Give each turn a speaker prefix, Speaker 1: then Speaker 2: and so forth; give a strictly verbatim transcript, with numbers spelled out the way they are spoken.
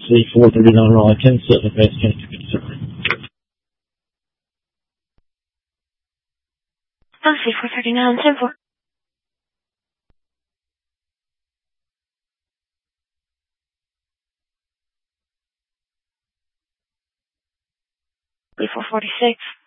Speaker 1: three four thirty-nine right, ten seven, base change to concern.
Speaker 2: three four thirty-nine, ten four. three four forty-six.